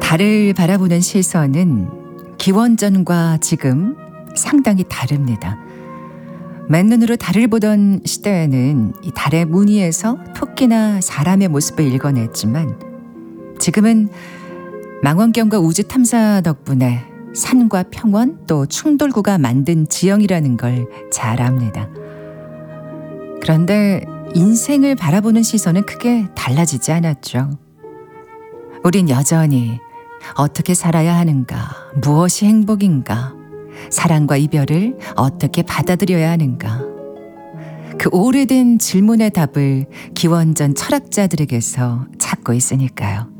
달을 바라보는 시선은 기원전과 지금 상당히 다릅니다. 맨눈으로 달을 보던 시대에는 이 달의 무늬에서 토끼나 사람의 모습을 읽어냈지만 지금은 망원경과 우주 탐사 덕분에 산과 평원 또 충돌구가 만든 지형이라는 걸 잘 압니다. 그런데 인생을 바라보는 시선은 크게 달라지지 않았죠. 우린 여전히 어떻게 살아야 하는가, 무엇이 행복인가, 사랑과 이별을 어떻게 받아들여야 하는가. 그 오래된 질문의 답을 기원전 철학자들에게서 찾고 있으니까요.